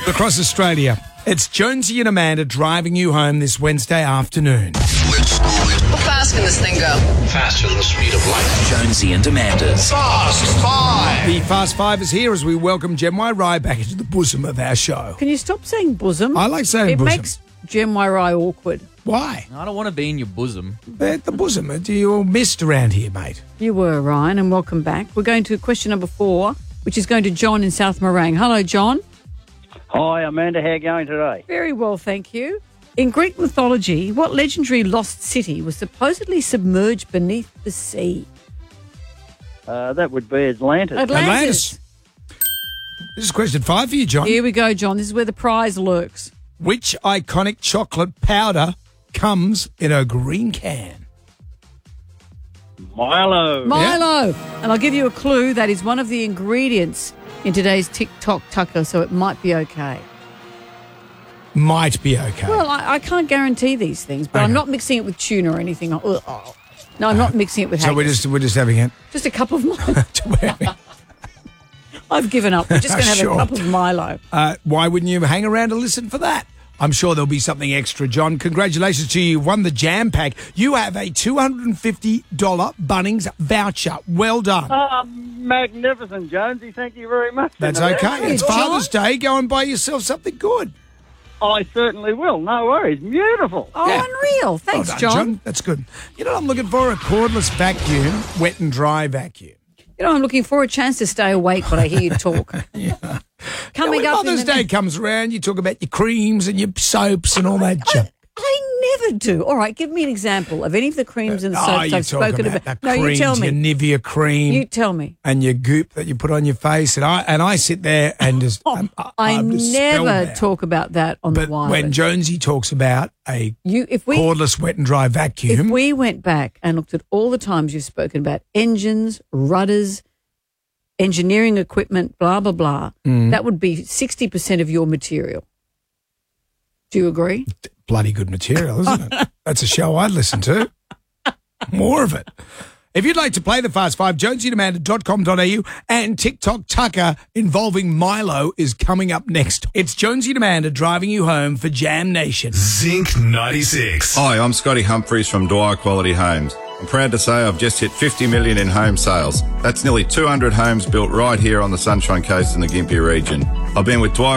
Across Australia, it's Jonesy and Amanda driving you home this Wednesday afternoon. How fast can this thing go? Faster than the speed of light. Jonesy and Amanda's Fast Five. The Fast Five is here as we welcome Jem Wai back into the bosom of our show. Can you stop saying bosom? I like saying it bosom. It makes Jem Wai awkward. Why? I don't want to be in your bosom. The bosom. Do you all missed around here, mate? You were, Ryan, and welcome back. We're going to question number 4, which is going to John in South Morang. Hello, John. Hi, Amanda. How are you going today? Very well, thank you. In Greek mythology, what legendary lost city was supposedly submerged beneath the sea? That would be Atlantis. Atlantis. This is question 5 for you, John. Here we go, John. This is where the prize lurks. Which iconic chocolate powder comes in a green can? Milo. Milo. And I'll give you a clue. That is one of the ingredients in today's TikTok tucker, so it might be okay. Might be okay. Well, I can't guarantee these things, but Okay. I'm not mixing it with tuna or anything. No, I'm not mixing it with haggis. So we're just having it. Just a cup of Milo. I've given up. We're just going to have Sure. a cup of Milo. Why wouldn't you hang around to listen for that? I'm sure there'll be something extra, John. Congratulations to you. You've won the Jam Pack. You have a $250 Bunnings voucher. Well done. Magnificent, Jonesy. Thank you very much. That's for that. okay. It's John. Father's Day. Go and buy yourself something good. I certainly will. No worries. Beautiful. Oh, Yeah. unreal. Thanks, Well done, John. That's good. You know what I'm looking for? A cordless vacuum, wet and dry vacuum. You know, I'm looking for a chance to stay awake when I hear you talk. Coming When up Mother's in the Day comes around, you talk about your creams and your soaps and all that junk. I never do. All right, give me an example of any of the creams and soaps you I've talk spoken about about. the No, you creams, tell me. your Nivea cream. You tell me. And your goop that you put on your face, and I sit there and just I I'm just never spellbound. talk about that on But the wire. when Jonesy talks about a if we cordless wet and dry vacuum, if we went back and looked at all the times you've spoken about engines, rudders, engineering equipment, blah blah blah, that would be 60% of your material. Do you agree? bloody good material, isn't it? That's a show I'd listen to. More of it. If you'd like to play the Fast Five, jonesyandamanda.com.au and TikTok Tucker involving Milo is coming up next. It's Jonesy and Amanda driving you home for Jam Nation. Zinc 96. Hi, I'm Scotty Humphreys from Dwyer Quality Homes. I'm proud to say I've just hit 50 million in home sales. That's nearly 200 homes built right here on the Sunshine Coast in the Gympie region. I've been with Dwyer